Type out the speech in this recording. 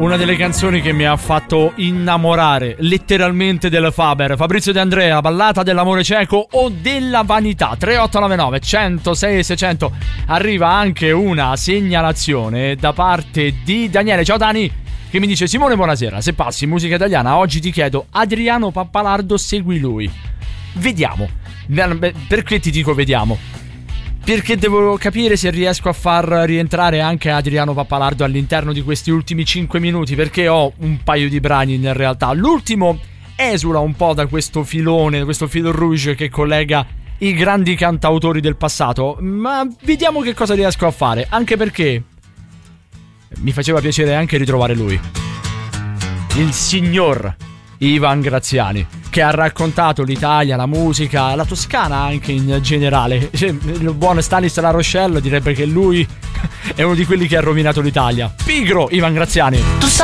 una delle canzoni che mi ha fatto innamorare letteralmente del Faber. Fabrizio De Andrea, Ballata dell'amore cieco o della vanità. 3899 106 600. Arriva anche una segnalazione da parte di Daniele. Ciao Dani, che mi dice: Simone, buonasera, se passi musica italiana oggi ti chiedo Adriano Pappalardo, segui lui. Vediamo. Perché ti dico vediamo? Perché devo capire se riesco a far rientrare anche Adriano Pappalardo all'interno di questi ultimi 5 minuti, perché ho un paio di brani in realtà. L'ultimo esula un po' da questo filone, da questo fil rouge che collega i grandi cantautori del passato, ma vediamo che cosa riesco a fare, anche perché mi faceva piacere anche ritrovare lui, il signor Ivan Graziani, che ha raccontato l'Italia, la musica, la Toscana anche in generale. Il buon Stanis La Rochelle direbbe che lui è uno di quelli che ha rovinato l'Italia. Pigro Ivan Graziani. Tu sai